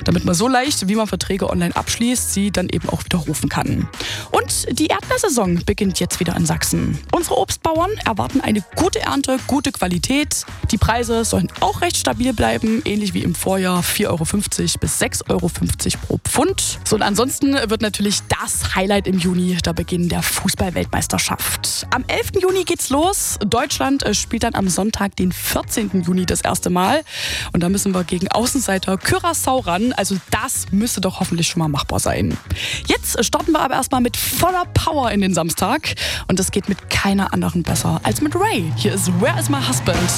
damit man so leicht, wie man Verträge online abschließt, sie dann eben auch widerrufen kann. Und die Erdbeersaison beginnt jetzt wieder in Sachsen. Unsere Obstbauern erwarten eine gute Ernte, gute Qualität. Die Preise sollen auch recht stabil bleiben, ähnlich wie im Vorjahr 4,50 € bis 6,50 € pro Pfund. So, und ansonsten wird natürlich das Highlight im Juni der Beginn der Fußball-Weltmeisterschaft. Am 11. Juni geht's los. Deutschland spielt dann am Sonntag, den 14. Juni, das erste Mal. Und da müssen wir gegen Außenseiter Curaçao ran. Also das müsste doch hoffentlich schon mal machbar sein. Jetzt starten wir aber erstmal mit voller Power in den Samstag. Und das geht mit keiner anderen besser als mit Ray. Hier ist Where is my husband?